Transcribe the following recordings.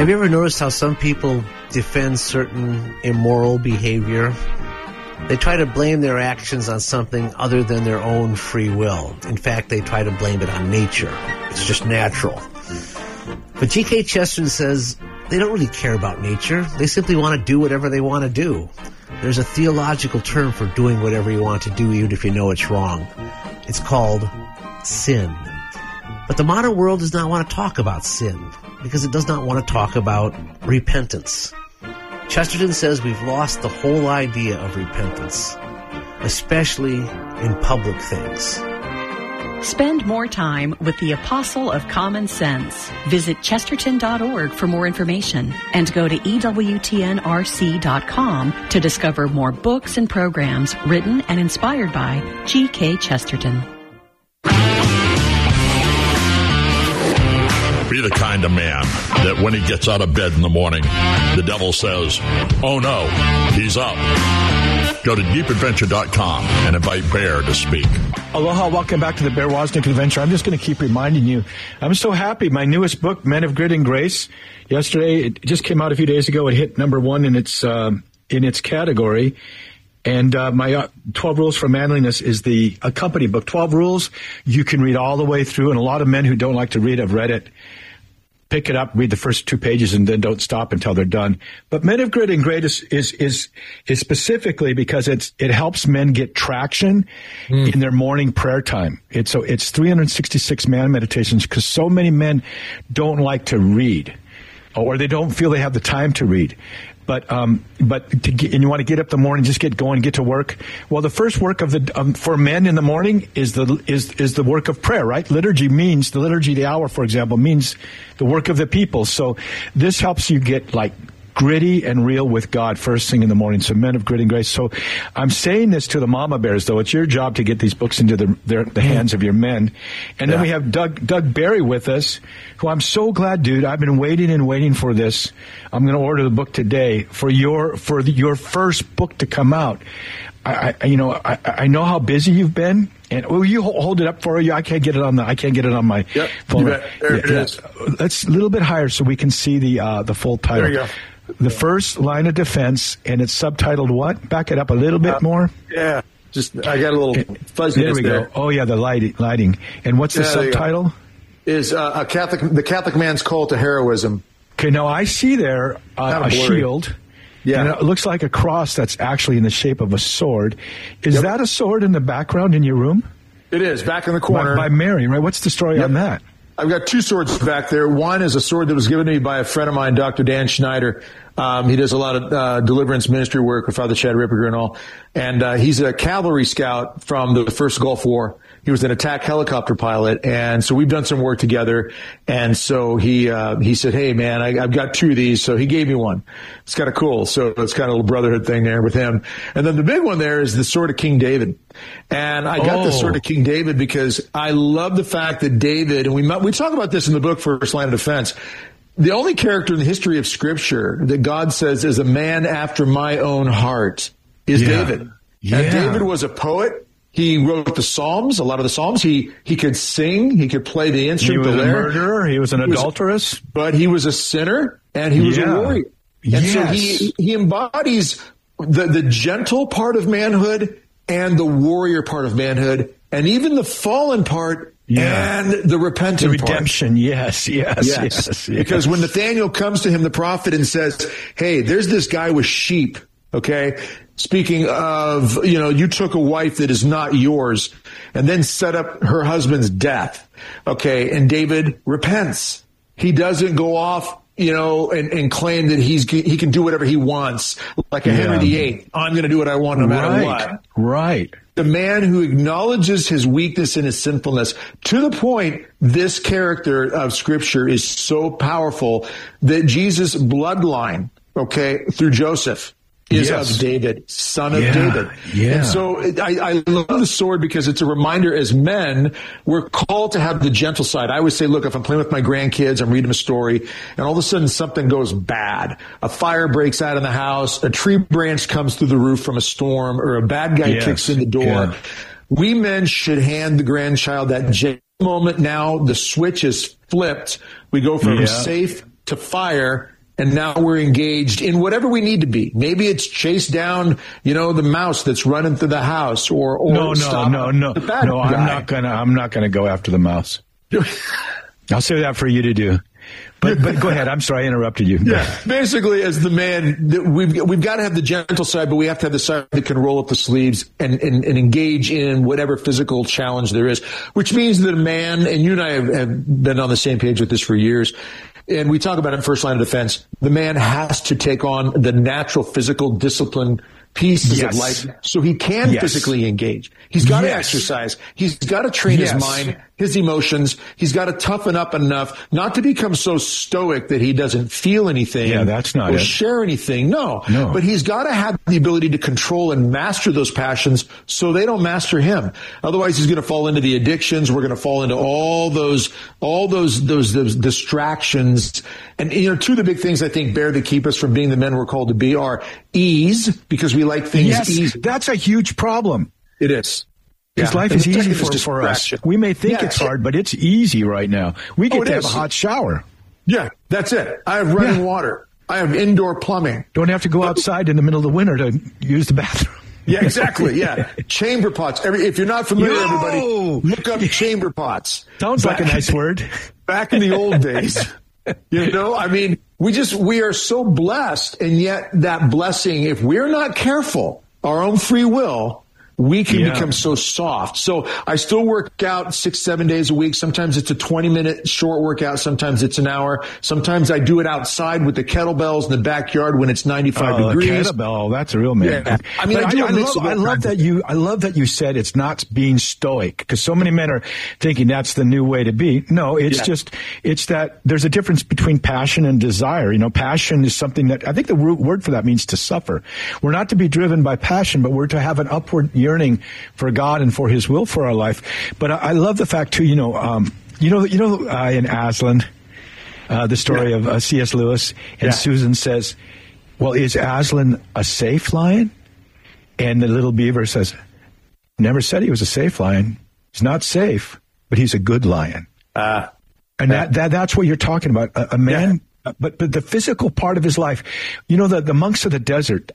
Have you ever noticed how some people defend certain immoral behavior? They try to blame their actions on something other than their own free will. In fact, they try to blame it on nature. It's just natural. But G.K. Chesterton says they don't really care about nature. They simply want to do whatever they want to do. There's a theological term for doing whatever you want to do, even if you know it's wrong. It's called sin. But the modern world does not want to talk about sin because it does not want to talk about repentance. Chesterton says we've lost the whole idea of repentance, especially in public things. Spend more time with the Apostle of Common Sense. Visit chesterton.org for more information and go to EWTNRC.com to discover more books and programs written and inspired by G.K. Chesterton. Be the kind of man that when he gets out of bed in the morning, the devil says, "Oh no, he's up." Go to deepadventure.com and invite Bear to speak. Aloha, welcome back to the Bear Wozniak Adventure. I'm just going to keep reminding you, I'm so happy. My newest book, Men of Grit and Grace, yesterday, it just came out a few days ago. It hit number one in its category. And my 12 Rules for Manliness is the accompanying book. 12 Rules you can read all the way through, and a lot of men who don't like to read have read it. Pick it up, read the first 2 pages, and then don't stop until they're done. But Men of Grit and Grace is specifically because it helps men get traction in their morning prayer time. It's 366 man meditations because so many men don't like to read, or they don't feel they have the time to read. But and you want to get up in the morning, just get going, get to work. Well, the first work of for men in the morning is the work of prayer, right? Liturgy means the liturgy of the hour, for example, means the work of the people. So this helps you get like gritty and real with God first thing in the morning. So Men of Grit and Grace. So I'm saying this to the mama bears, though. It's your job to get these books into the hands of your men. And then we have Doug Barry with us, who I'm so glad, dude. I've been waiting for this. I'm going to order the book today for your first book to come out. I know how busy you've been. And will you hold it up for you? I can't get it on my phone. There it is. Let's a little bit higher so we can see the full title. There you go. The First Line of Defense, and it's subtitled what? Back it up a little bit more. Yeah, I got a little fuzziness there. There we go. Oh yeah, the lighting. And what's the subtitle? Is the Catholic man's call to heroism. Okay, now I see there a shield. Yeah, and it looks like a cross that's actually in the shape of a sword. Is that a sword in the background in your room? It is, back in the corner. By Mary, right? What's the story on that? I've got 2 swords back there. One is a sword that was given to me by a friend of mine, Dr. Dan Schneider. He does a lot of deliverance ministry work with Father Chad Ripperger and all. And he's a cavalry scout from the First Gulf War. He was an attack helicopter pilot, and so we've done some work together. And so he said, "Hey, man, I've got 2 of these." So he gave me one. It's kind of cool. So it's kind of a little brotherhood thing there with him. And then the big one there is the sword of King David. And I got the sword of King David because I love the fact that David, and we talk about this in the book First Line of Defense. The only character in the history of Scripture that God says is a man after my own heart is David. Yeah. And David was a poet. He wrote the Psalms, a lot of the Psalms. He could sing. He could play the instrument. He was a murderer. He was an adulteress. But he was a sinner, and he was a warrior. And so he embodies the gentle part of manhood and the warrior part of manhood, and even the fallen part and the repentant part. The redemption, yes. Because when Nathaniel comes to him, the prophet, and says, "Hey, there's this guy with sheep," okay? Speaking of, you took a wife that is not yours and then set up her husband's death. Okay. And David repents. He doesn't go off, and claim that he can do whatever he wants. Like a Henry VIII. I'm going to do what I want no matter what. Right. The man who acknowledges his weakness and his sinfulness to the point this character of Scripture is so powerful that Jesus' bloodline, through Joseph, is of David, son of David. Yeah. And so I love the sword because it's a reminder as men, we're called to have the gentle side. I always say, look, if I'm playing with my grandkids, I'm reading a story, and all of a sudden something goes bad. A fire breaks out in the house, a tree branch comes through the roof from a storm, or a bad guy kicks in the door. Yeah. We men should hand the grandchild that moment. Now the switch is flipped. We go from safe to fire, and now we're engaged in whatever we need to be. Maybe it's chase down, the mouse that's running through the house, or stop the bad guy. I'm not gonna go after the mouse. I'll say that for you to do. But go ahead. I'm sorry I interrupted you. Yeah. Basically, as the man, we've got to have the gentle side, but we have to have the side that can roll up the sleeves and engage in whatever physical challenge there is, which means that a man, and you and I have been on the same page with this for years, and we talk about it in First Line of Defense, the man has to take on the natural physical discipline pieces of life so he can physically engage. He's got to exercise. He's got to train his mind, his emotions. He's got to toughen up enough not to become so stoic that he doesn't feel anything. Yeah, that's not or it. share anything. No. But he's got to have the ability to control and master those passions so they don't master him. Otherwise, he's going to fall into the addictions. We're going to fall into all those distractions. And, two of the big things I think, Bear, that keep us from being the men we're called to be are ease, because we like things easy. That's a huge problem. It is. Because life is easy for us. We may think it's hard, but it's easy right now. We get to have a hot shower. Yeah, that's it. I have running water. I have indoor plumbing. Don't have to go outside in the middle of the winter to use the bathroom. Yeah, exactly. Yeah. Chamber pots. If you're not familiar, everybody, look up chamber pots. Sounds like a nice word. Back in the old days. We are so blessed, and yet that blessing, if we're not careful, our own free will, we can become so soft. So I still work out 6-7 days a week. Sometimes it's a 20-minute short workout. Sometimes it's an hour. Sometimes I do it outside with the kettlebells in the backyard when it's 95 degrees. The kettlebell, that's a real man. Yeah. I love that you said it's not being stoic, because so many men are thinking that's the new way to be. No, it's that there's a difference between passion and desire. Passion is something that, I think the root word for that means to suffer. We're not to be driven by passion, but we're to have an upward yearning for God and for His will for our life. But I love the fact too, in Aslan, the story of C.S. Lewis, and Susan says, well, is Aslan a safe lion? And the little beaver says, never said he was a safe lion. He's not safe, but he's a good lion. And that's what you're talking about. A man, but the physical part of his life, the monks of the desert,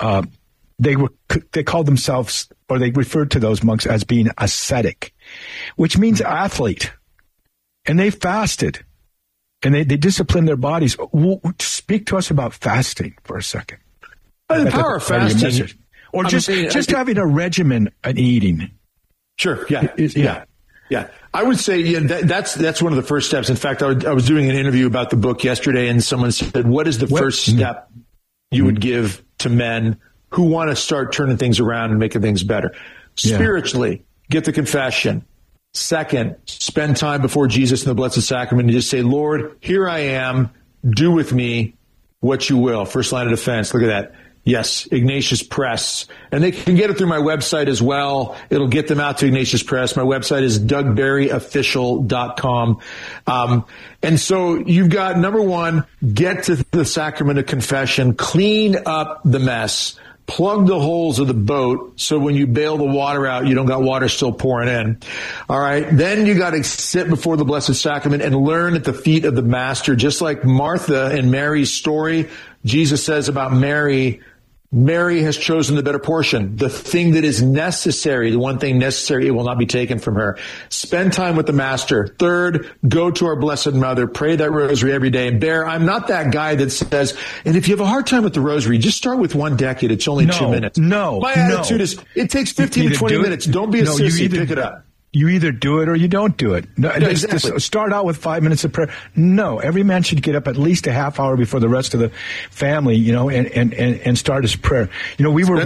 they called themselves, or they referred to those monks as being ascetic, which means athlete. And they fasted, and they disciplined their bodies. Speak to us about fasting for a second. The power of fasting. Or just having a regimen and eating. Sure, yeah. I would say that's one of the first steps. In fact, I was doing an interview about the book yesterday, and someone said, what is the first step you would give to men who want to start turning things around and making things better? Spiritually, get the confession. Second, spend time before Jesus in the Blessed Sacrament and just say, Lord, here I am. Do with me what you will. First Line of Defense. Look at that. Yes, Ignatius Press. And they can get it through my website as well. It'll get them out to Ignatius Press. My website is DougBerryOfficial.com. And so you've got, number one, get to the sacrament of confession, clean up the mess, plug the holes of the boat so when you bail the water out, you don't got water still pouring in. All right. Then you got to sit before the Blessed Sacrament and learn at the feet of the Master, just like Martha and Mary's story. Jesus says about Mary has chosen the better portion, the thing that is necessary, the one thing necessary, it will not be taken from her. Spend time with the Master. Third, go to our Blessed Mother, pray that rosary every day. And Bear, I'm not that guy that says, and if you have a hard time with the rosary, just start with one decade. It's only 2 minutes. My attitude is, it takes 15 to 20 minutes. Don't be a sissy. Pick it up. You either do it or you don't do it. No, exactly. Start out with 5 minutes of prayer. No, every man should get up at least a half hour before the rest of the family, and start his prayer. We were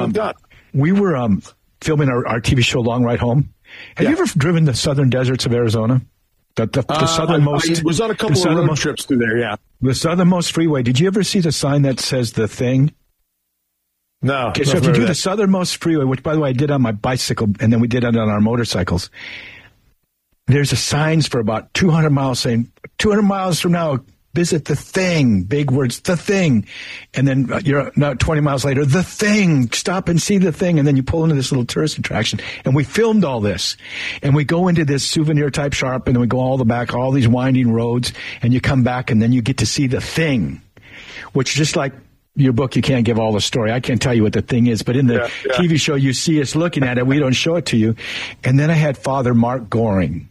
filming our TV show Long Ride Home. Have you ever driven the southern deserts of Arizona? The southernmost. I was on a couple of road trips through there. Yeah, the southernmost freeway. Did you ever see the sign that says "The Thing"? No. Okay, so if you do the southernmost freeway, which, by the way, I did on my bicycle, and then we did it on our motorcycles, there's a signs for about 200 miles saying, 200 miles from now, visit the thing, big words, the thing. And then you're not 20 miles later, the thing, stop and see the thing. And then you pull into this little tourist attraction. And we filmed all this. And we go into this souvenir type shop, and then we go all the back, all these winding roads, and you come back, and then you get to see the thing, which just like your book, you can't give all the story. I can't tell you what the thing is, but in the TV show, you see us looking at it. We don't show it to you. And then I had Father Mark Goring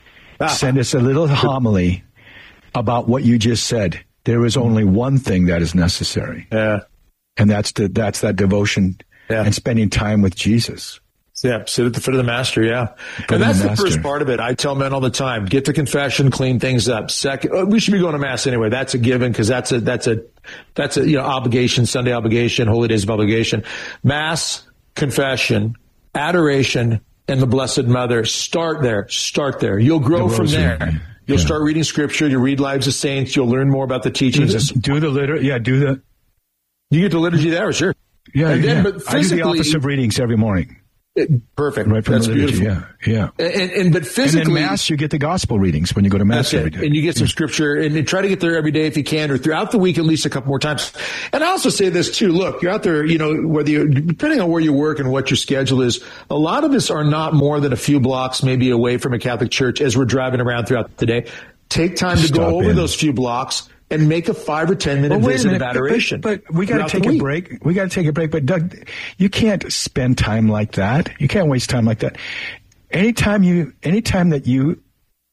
send us a little homily about what you just said. There is only one thing that is necessary. Yeah. And that's that devotion and spending time with Jesus. Yeah, sit at the foot of the master, And that's the first part of it. I tell men all the time, get to confession, clean things up. Second, we should be going to Mass anyway. That's a given, because that's a obligation, Sunday obligation, holy days of obligation. Mass, confession, adoration, and the Blessed Mother. Start there. You'll grow from there. You'll start reading Scripture. You'll read Lives of Saints. You'll learn more about the teachings. Do the liturgy. Yeah, do the. You get the liturgy there, sure. Yeah, But I do the office of readings every morning. Perfect. Right from That's the liturgy, beautiful. Yeah. But physically, and then Mass, you get the gospel readings when you go to Mass every day. And you get some Scripture, and try to get there every day if you can, or throughout the week at least a couple more times. And I also say this too. Look, you're out there, depending on where you work and what your schedule is, a lot of us are not more than a few blocks maybe away from a Catholic church as we're driving around throughout the day. Take time to go over those few blocks and make a 5 or 10 minute visit of adoration. But we got to take a break. But Doug, you can't spend time like that. You can't waste time like that. Anytime that you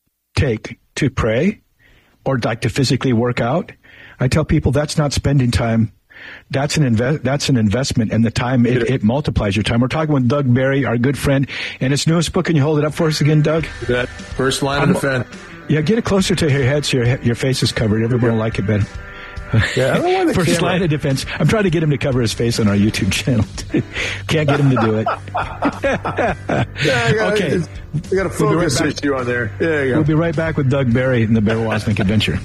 take to pray or like to physically work out, I tell people that's not spending time. That's an investment, and the time it multiplies your time. We're talking with Doug Barry, our good friend, and his newest book. Can you hold it up for us again, Doug? That first line of defense. Yeah, get it closer to your head so your face is covered. Everyone will like it better. Yeah, I don't want the first line of defense. I'm trying to get him to cover his face on our YouTube channel. Can't get him to do it. I got a focus issue on there. There you go. We'll be right back with Doug Barry in the Bear Wozniak Adventure.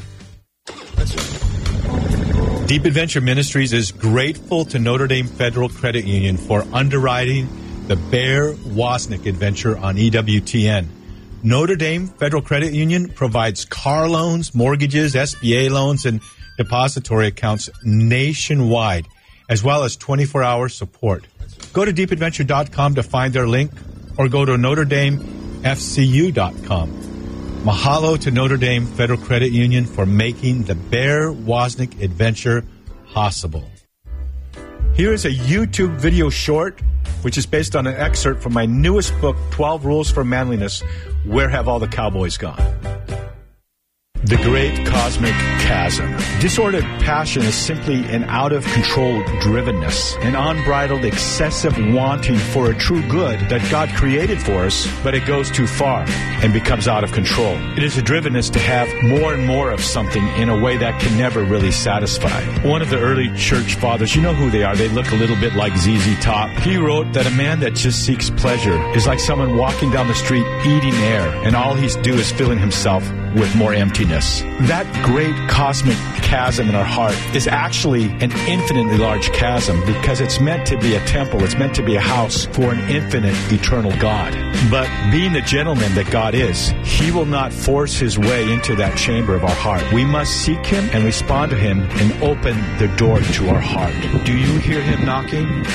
Deep Adventure Ministries is grateful to Notre Dame Federal Credit Union for underwriting the Bear Wozniak Adventure on EWTN. Notre Dame Federal Credit Union provides car loans, mortgages, SBA loans, and depository accounts nationwide, as well as 24-hour support. Go to deepadventure.com to find their link, or go to NotreDameFCU.com. Mahalo to Notre Dame Federal Credit Union for making the Bear Wozniak Adventure possible. Here is a YouTube video short, which is based on an excerpt from my newest book, 12 Rules for Manliness, Where Have All the Cowboys Gone? The Great Cosmic Chasm. Disordered passion is simply an out-of-control drivenness, an unbridled, excessive wanting for a true good that God created for us, but it goes too far and becomes out of control. It is a drivenness to have more and more of something in a way that can never really satisfy. One of the early church fathers, you know who they are, they look a little bit like ZZ Top. He wrote that a man that just seeks pleasure is like someone walking down the street eating air, and all he's do is filling himself with more emptiness. That great cosmic chasm in our heart is actually an infinitely large chasm because it's meant to be a temple. It's meant to be a house for an infinite, eternal God. But being the gentleman that God is, He will not force His way into that chamber of our heart. We must seek Him and respond to Him and open the door to our heart. Do you hear Him knocking?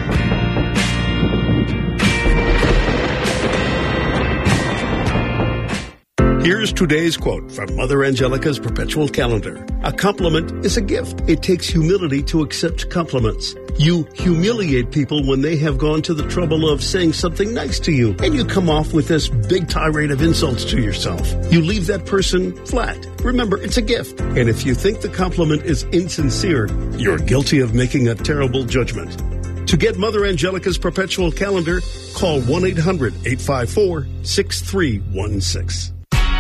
Here's today's quote from Mother Angelica's Perpetual Calendar. A compliment is a gift. It takes humility to accept compliments. You humiliate people when they have gone to the trouble of saying something nice to you, and you come off with this big tirade of insults to yourself. You leave that person flat. Remember, it's a gift. And if you think the compliment is insincere, you're guilty of making a terrible judgment. To get Mother Angelica's Perpetual Calendar, call 1-800-854-6316.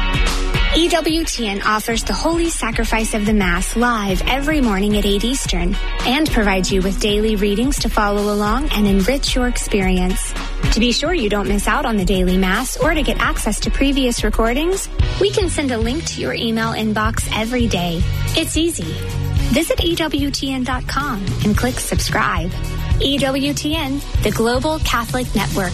EWTN offers the Holy Sacrifice of the Mass live every morning at 8 Eastern and provides you with daily readings to follow along and enrich your experience. To be sure you don't miss out on the daily Mass or to get access to previous recordings, we can send a link to your email inbox every day. It's easy. Visit EWTN.com and click subscribe. EWTN, the Global Catholic Network.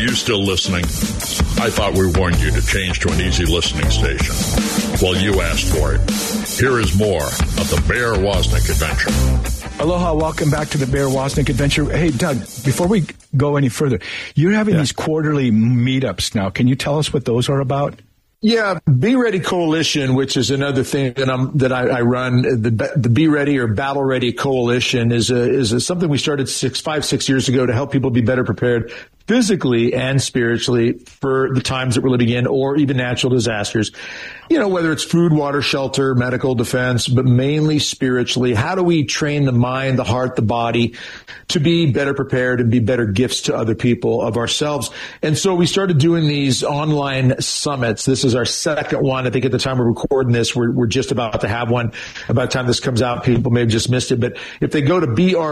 you still listening? I thought we warned you to change to an easy listening station. Well, you asked for it. Here is more of the Bear Wozniak Adventure. Aloha, welcome back to the Bear Wozniak Adventure. Hey, Doug, before we go any further, you're having these quarterly meetups now. Can you tell us what those are about? Yeah, Be Ready Coalition, which is another thing that I run. The Be Ready or Battle Ready Coalition is something we started 5-6 years ago to help people be better prepared physically and spiritually for the times that we're living in, or even natural disasters. You know, whether it's food, water, shelter, medical, defense, but mainly spiritually. How do we train the mind, the heart, the body to be better prepared and be better gifts to other people of ourselves? And so we started doing these online summits. This is our second one. I think at the time we're recording this, we're just about to have one. By the time this comes out, people may have just missed it. But if they go to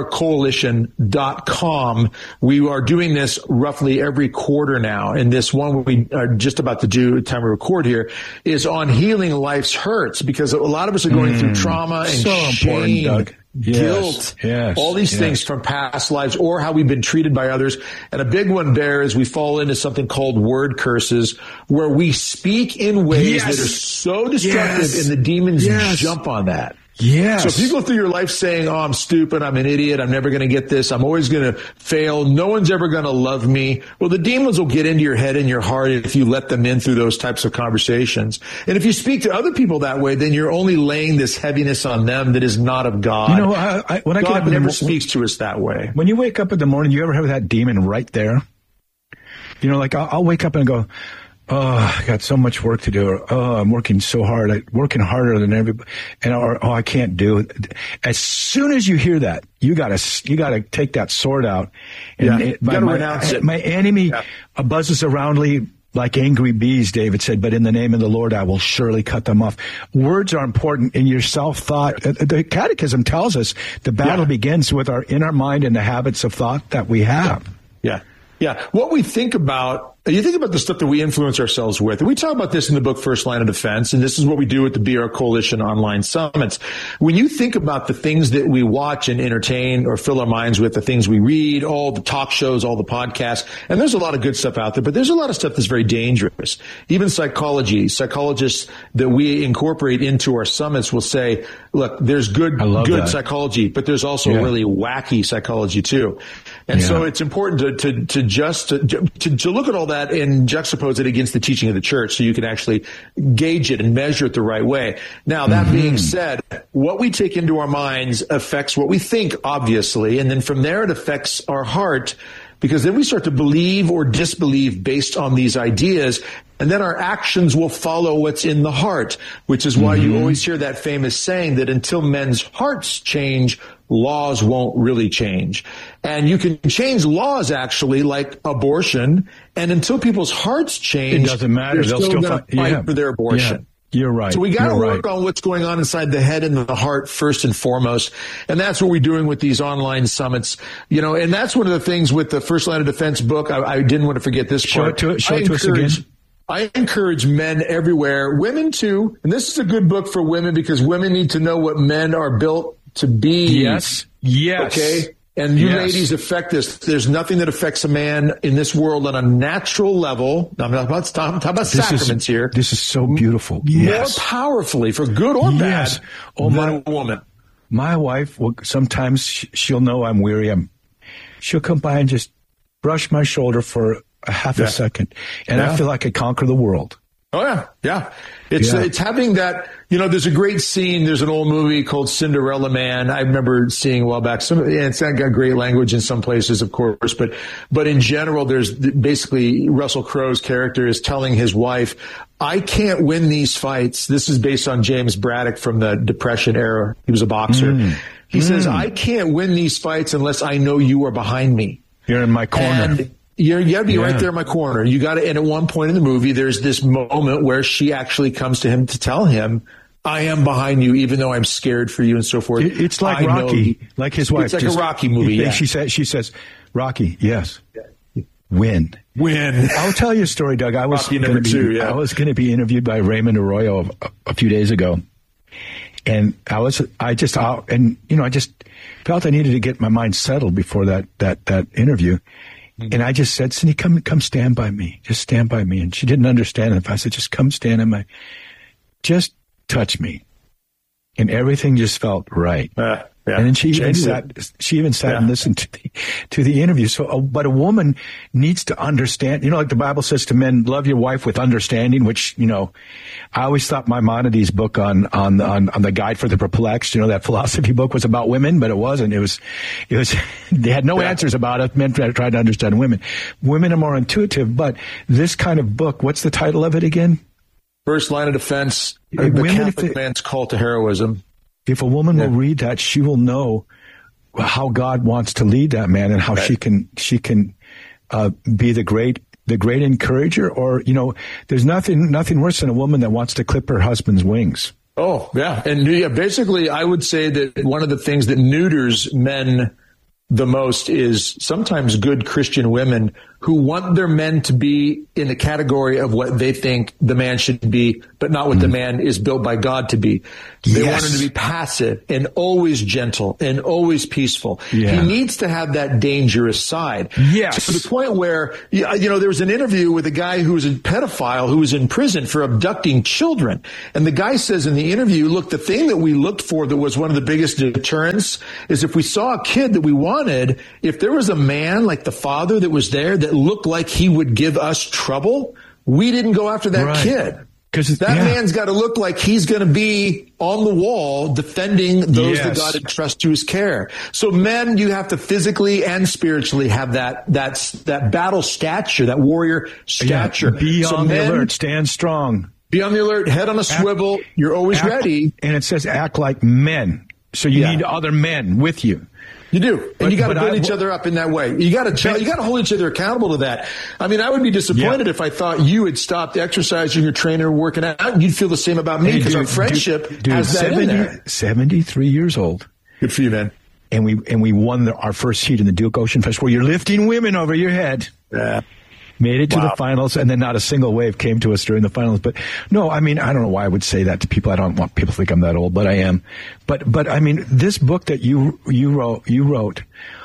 brcoalition.com, we are doing this roughly every quarter now. And this one we are just about to do at the time we record here is on healing life's hurts, because a lot of us are going through trauma and shame, Doug. guilt, all these things from past lives or how we've been treated by others. And a big one, Bear, is we fall into something called word curses, where we speak in ways that are so destructive and the demons jump on that. Yes. So if you go through your life saying, oh, I'm stupid, I'm an idiot, I'm never going to get this, I'm always going to fail, no one's ever going to love me, well, the demons will get into your head and your heart if you let them in through those types of conversations. And if you speak to other people that way, then you're only laying this heaviness on them that is not of God. You know, when I get up, God never speaks to us that way. When you wake up in the morning, you ever have that demon right there? You know, like I'll wake up and go, oh, I got so much work to do. Or, oh, I'm working so hard. Working harder than everybody. Or, oh, I can't do it. As soon as you hear that, you gotta take that sword out. And you gotta renounce it. My enemy buzzes around like angry bees, David said, but in the name of the Lord, I will surely cut them off. Words are important in your self-thought. The Catechism tells us the battle begins with our inner mind and the habits of thought that we have. Yeah. What we think about, you think about the stuff that we influence ourselves with. And we talk about this in the book, First Line of Defense. And this is what we do at the BR Coalition online summits. When you think about the things that we watch and entertain or fill our minds with, the things we read, all the talk shows, all the podcasts, and there's a lot of good stuff out there, but there's a lot of stuff that's very dangerous. Even psychologists that we incorporate into our summits will say, look, there's good psychology, but there's also really wacky psychology too. And so it's important to look at all that and juxtapose it against the teaching of the church so you can actually gauge it and measure it the right way. Now, that being said, what we take into our minds affects what we think, obviously, and then from there it affects our heart, because then we start to believe or disbelieve based on these ideas, and then our actions will follow what's in the heart, which is why you always hear that famous saying that until men's hearts change, laws won't really change. And you can change laws, actually, like abortion, and until people's hearts change, it doesn't matter. They'll still fight for their abortion. You're right. So we got to work on what's going on inside the head and the heart first and foremost. And that's what we're doing with these online summits. You know, and that's one of the things with the First Line of Defense book. I didn't want to forget this part. Show it to us again. I encourage men everywhere, women too, and this is a good book for women because women need to know what men are built to be. Yes. Okay? And you ladies affect this. There's nothing that affects a man in this world on a natural level. I'm not talking about sacraments here. This is so beautiful. More powerfully, for good or bad, than a woman. My wife, sometimes she'll know I'm weary. She'll come by and just brush my shoulder for a half a second. And I feel like I conquer the world. Oh, yeah. It's having that, you know, there's a great scene. There's an old movie called Cinderella Man. I remember seeing a while back. It's not got great language in some places, of course, but in general, there's basically Russell Crowe's character is telling his wife, I can't win these fights. This is based on James Braddock from the Depression era. He was a boxer. He says, I can't win these fights unless I know you are behind me. You're in my corner. And you gotta be right there in my corner. You gotta, and at one point in the movie, there's this moment where she actually comes to him to tell him, I am behind you, even though I'm scared for you and so forth. It's like Rocky, like his wife. It's like a Rocky movie, She says, Rocky, yes. Win. I'll tell you a story, Doug. I was going to be interviewed by Raymond Arroyo a few days ago. And I just felt I needed to get my mind settled before that interview. And I just said, Cindy, come stand by me. Just stand by me. And she didn't understand it. I said, just come stand in my, just touch me. And everything just felt right. And then she even sat and listened to the interview. So, but a woman needs to understand, like the Bible says to men, love your wife with understanding, which, I always thought Maimonides' book on the Guide for the Perplexed, that philosophy book was about women, but it wasn't. It was, they had no answers about it. Men tried to understand women. Women are more intuitive, but this kind of book, what's the title of it again? First Line of Defense, the Catholic Man's Call to Heroism. If a woman will read that, she will know how God wants to lead that man and how she can be the great encourager. Or there's nothing worse than a woman that wants to clip her husband's wings. Oh yeah, and basically, I would say that one of the things that neuters men the most is sometimes good Christian women who want their men to be in the category of what they think the man should be, but not what the man is built by God to be. They want him to be passive and always gentle and always peaceful. Yeah. He needs to have that dangerous side. Yes. To the point where, there was an interview with a guy who was a pedophile who was in prison for abducting children. And the guy says in the interview, look, the thing that we looked for that was one of the biggest deterrents is if we saw a kid that we wanted, if there was a man like the father that was there that looked like he would give us trouble, we didn't go after that kid. Because that man's got to look like he's going to be on the wall defending those that God entrusts to his care. So men, you have to physically and spiritually have that battle stature, that warrior stature. Be on the alert, stand strong. Be on the alert, head on a swivel. You're always ready. And it says act like men. So you need other men with you. You do. And you got to build each other up in that way. You got to hold each other accountable to that. I mean, I would be disappointed if I thought you had stopped exercising, your trainer, working out, and you'd feel the same about me because our friendship has that in there. 73 years old. Good for you, man. And we won our first heat in the Duke Ocean Festival. You're lifting women over your head. Yeah. Made it to the finals, and then not a single wave came to us during the finals. But no, I mean, I don't know why I would say that to people. I don't want people to think I'm that old, but I am. But I mean, this book that you wrote,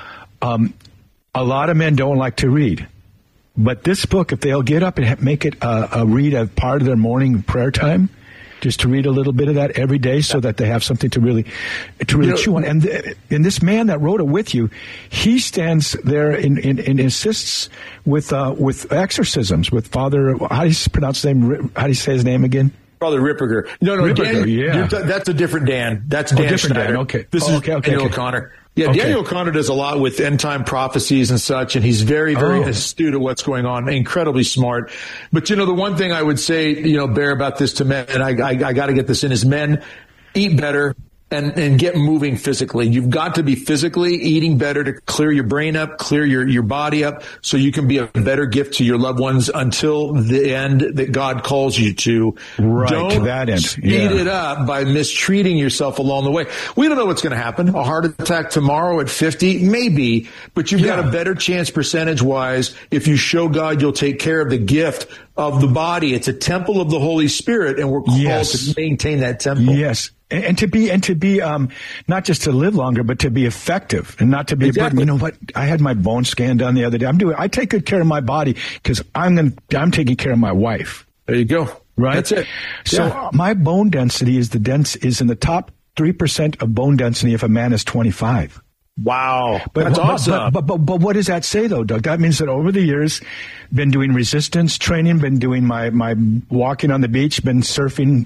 a lot of men don't like to read. But this book, if they'll get up and make it a read a part of their morning prayer time, just to read a little bit of that every day so that they have something to really chew on. And this man that wrote it with you, he stands there and assists with exorcisms with Father, how do you pronounce his name? How do you say his name again? Father Ripperger. No, Ripperger, Dan, that's a different Dan. That's Dan Schneider. Dan. Okay. This is Daniel O'Connor. Yeah, Daniel O'Connor does a lot with end-time prophecies and such, and he's very, very astute at what's going on, incredibly smart. But, the one thing I would say, Bear, about this to men, and I got to get this in, is men eat better and get moving physically. You've got to be physically eating better to clear your brain up, clear your body up, so you can be a better gift to your loved ones until the end that God calls you to. Right, don't to that end. speed it up by mistreating yourself along the way. We don't know what's going to happen. A heart attack tomorrow at 50? Maybe. But you've got a better chance percentage-wise if you show God you'll take care of the gift of the body. It's a temple of the Holy Spirit, and we're called to maintain that temple. Yes. And to be not just to live longer, but to be effective and not to be a burden. You know what? I had my bone scan done the other day. I take good care of my body because I'm taking care of my wife. There you go. Right. That's it. So my bone density is in the top 3% of bone density if a man is 25. Wow. That's awesome. But what does that say, though, Doug? That means that over the years, been doing resistance training, been doing my walking on the beach, been surfing,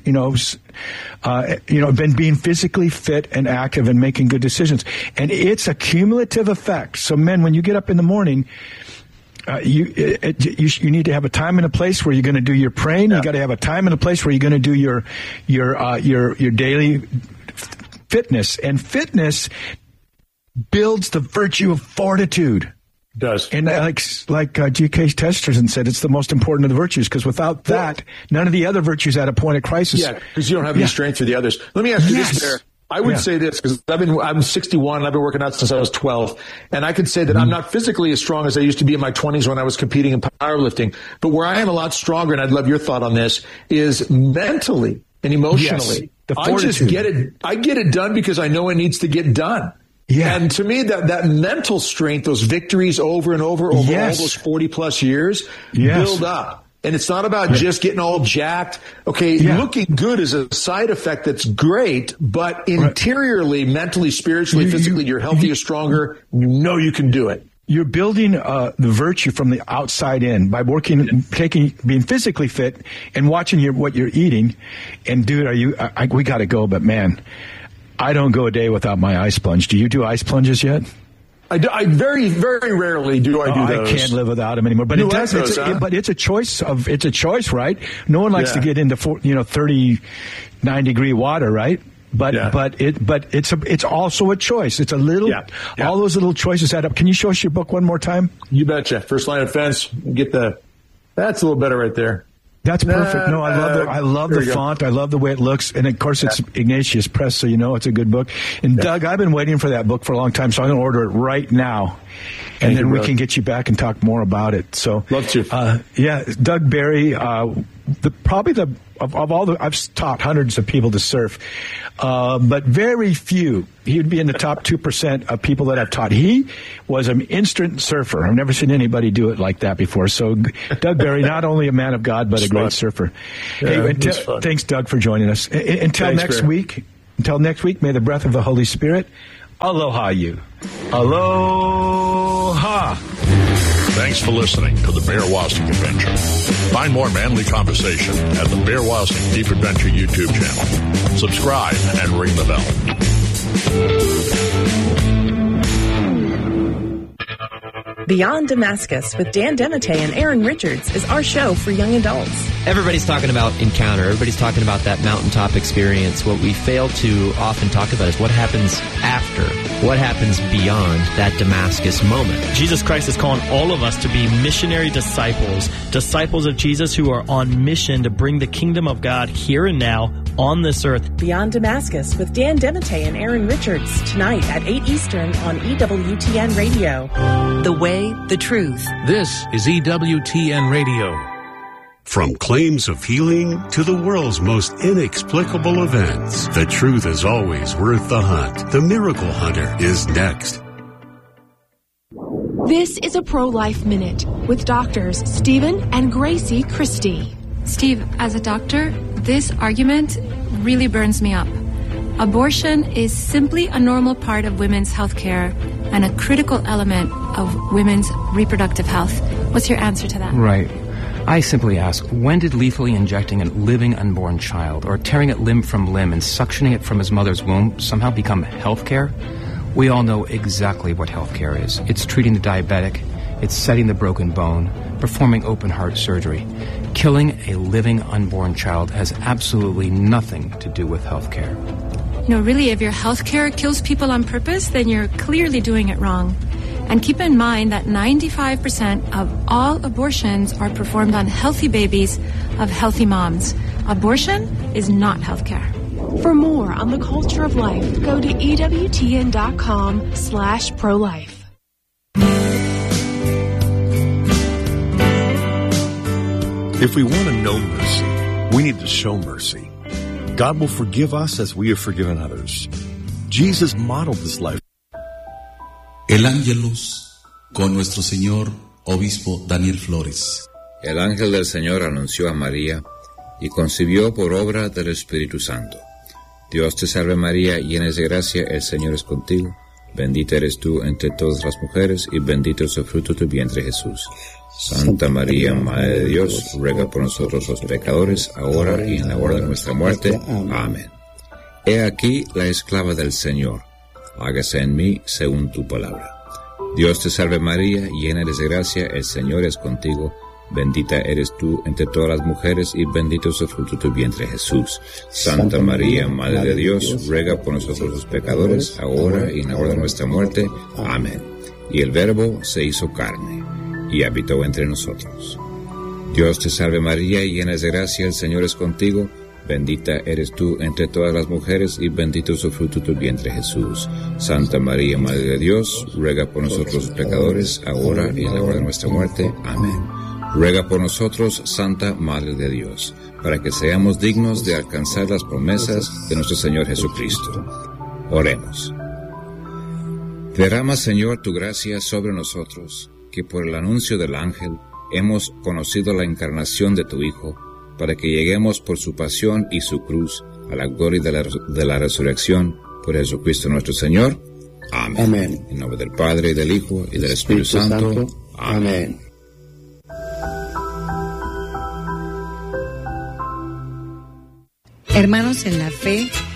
been being physically fit and active and making good decisions. And it's a cumulative effect. So, men, when you get up in the morning, you need to have a time and a place where you're going to do your praying. You got to have a time and a place where you're going to do your daily fitness. And fitness builds the virtue of fortitude. It does. And like G.K. Chesterton said, it's the most important of the virtues, because without that, none of the other virtues at a point of crisis. Yeah, because you don't have any strength for the others. Let me ask you this, Bear. I would say this, because I'm 61 and I've been working out since I was 12. And I could say that I'm not physically as strong as I used to be in my 20s when I was competing in powerlifting. But where I am a lot stronger, and I'd love your thought on this, is mentally and emotionally. Yes, the I just get it done because I know it needs to get done. Yeah. And to me, that mental strength, those victories over and over all those 40 plus years build up. And it's not about just getting all jacked. Okay, looking good is a side effect that's great, but interiorly, mentally, spiritually, physically, you're healthier, stronger. You know you can do it. You're building the virtue from the outside in by being physically fit and watching what you're eating. And dude, we got to go, but man, I don't go a day without my ice plunge. Do you do ice plunges yet? I very, very rarely do I do those. I can't live without them anymore. But but it's a choice, right? No one likes to get into 39 degree water, right? But it's also a choice. It's a little all those little choices add up. Can you show us your book one more time? You betcha. First Line of Defense. That's a little better right there. That's perfect. No, I love the font. I love the way it looks. And of course, it's Ignatius Press, so you know it's a good book. And Doug, I've been waiting for that book for a long time, so I'm going to order it right now. And then we can get you back and talk more about it. So, love to. Doug Barry, I've taught hundreds of people to surf, but very few. He would be in the top 2% of people that I've taught. He was an instant surfer. I've never seen anybody do it like that before. So, Doug Barry, not only a man of God, but a great surfer. Thanks, Doug, for joining us. Until next week, may the breath of the Holy Spirit aloha you. Aloha. Thanks for listening to the Bear Wozniak Adventure. Find more manly conversation at the Bear Wozniak Deep Adventure YouTube channel. Subscribe and ring the bell. Beyond Damascus with Dan Dematteis and Aaron Richards is our show for young adults. Everybody's talking about encounter. Everybody's talking about that mountaintop experience. What we fail to often talk about is what happens after, what happens beyond that Damascus moment. Jesus Christ is calling all of us to be missionary disciples, disciples of Jesus who are on mission to bring the kingdom of God here and now on this earth. Beyond Damascus with Dan Dematteis and Aaron Richards tonight at 8 Eastern on EWTN Radio. The way, the truth. This is EWTN Radio. From claims of healing to the world's most inexplicable events, the truth is always worth the hunt. The Miracle Hunter is next. This is a Pro-Life Minute with doctors Stephen and Gracie Christie. Steve, as a doctor, this argument really burns me up. Abortion is simply a normal part of women's health care and a critical element of women's reproductive health. What's your answer to that? Right. I simply ask, when did lethally injecting a living unborn child or tearing it limb from limb and suctioning it from his mother's womb somehow become health care? We all know exactly what health care is. It's treating the diabetic, it's setting the broken bone, performing open heart surgery. Killing a living unborn child has absolutely nothing to do with health care. No, really, if your health care kills people on purpose, then you're clearly doing it wrong. And keep in mind that 95% of all abortions are performed on healthy babies of healthy moms. Abortion is not health care. For more on the culture of life, go to EWTN.com/prolife. If we want to know mercy, we need to show mercy. God will forgive us as we have forgiven others. Jesus modeled this life. El Ángelus con nuestro señor obispo Daniel Flores. El ángel del Señor anunció a María y concibió por obra del Espíritu Santo. Dios te salve María, llena de gracia, el Señor es contigo. Bendita eres tú entre todas las mujeres y bendito es el fruto de tu vientre Jesús. Santa María, Madre de Dios, ruega por nosotros los pecadores, ahora y en la hora de nuestra muerte. Amén. He aquí la esclava del Señor. Hágase en mí según tu palabra. Dios te salve María, llena eres de gracia, el Señor es contigo. Bendita eres tú entre todas las mujeres y bendito es el fruto de tu vientre Jesús. Santa María, Madre de Dios, ruega por nosotros los pecadores, ahora y en la hora de nuestra muerte. Amén. Y el Verbo se hizo carne y habitó entre nosotros. Dios te salve María, llena de gracia, el Señor es contigo. Bendita eres tú entre todas las mujeres y bendito es el fruto de tu vientre Jesús. Santa María, Madre de Dios, ruega por nosotros los pecadores, ahora y en la hora de nuestra muerte. Amén. Ruega por nosotros, Santa Madre de Dios, para que seamos dignos de alcanzar las promesas de nuestro Señor Jesucristo. Oremos. Derrama, Señor, tu gracia sobre nosotros, que por el anuncio del ángel hemos conocido la encarnación de tu Hijo, para que lleguemos por su pasión y su cruz a la gloria de la resurrección, por Jesucristo nuestro Señor. Amén. Amén. En nombre del Padre, y del Hijo, y del Espíritu Santo. Amén. Hermanos en la fe,